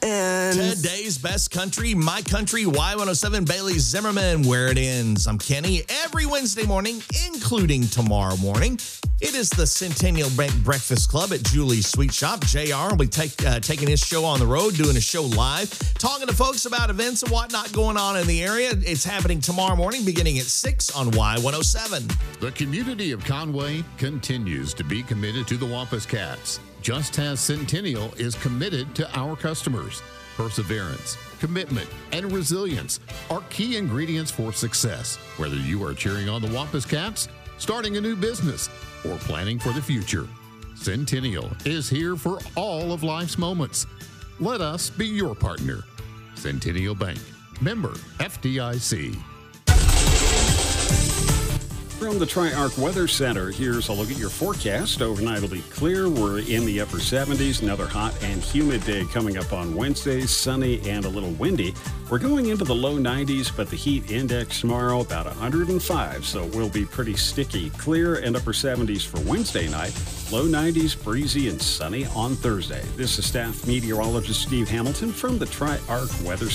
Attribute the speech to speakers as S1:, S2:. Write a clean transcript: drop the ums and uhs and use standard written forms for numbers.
S1: And
S2: today's best country, My Country, Y107, Bailey Zimmerman, where it ends. I'm Kenny. Every Wednesday morning, including tomorrow morning, it is the Centennial Bank Breakfast Club at Julie's Sweet Shop. JR will be taking his show on the road, doing a show live, talking to folks about events and whatnot going on in the area. It's happening tomorrow morning, beginning at 6 on Y107.
S3: The community of Conway continues to be committed to the Wampus Cats, just as Centennial is committed to our customers. Perseverance, commitment, and resilience are key ingredients for success. Whether you are cheering on the Wampus Cats, starting a new business, or planning for the future, Centennial is here for all of life's moments. Let us be your partner. Centennial Bank, member FDIC.
S4: From the Tri-Arc Weather Center, here's a look at your forecast. Overnight will be clear. We're in the upper 70s. Another hot and humid day coming up on Wednesday. Sunny and a little windy. We're going into the low 90s, but the heat index tomorrow about 105, so it will be pretty sticky. Clear and upper 70s for Wednesday night. Low 90s, breezy and sunny on Thursday. This is staff meteorologist Steve Hamilton from the Tri-Arc Weather Center.